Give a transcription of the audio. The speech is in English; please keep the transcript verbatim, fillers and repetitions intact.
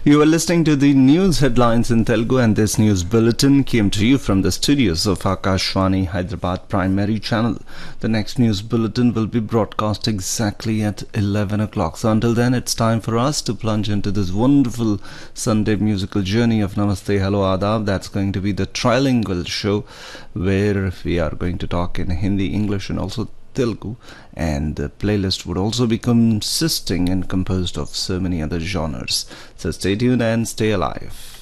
You are listening to the news headlines in Telugu, and this news bulletin came to you from the studios of Akashvani Hyderabad Primary Channel. The next news bulletin will be broadcast exactly at eleven o'clock. So until then, it's time for us to plunge into this wonderful Sunday musical journey of Namaste, Hello, Adab. That's going to be the trilingual show where we are going to talk in Hindi, English, and also Telugu, and the playlist would also be consisting and composed of so many other genres. So stay tuned and stay alive.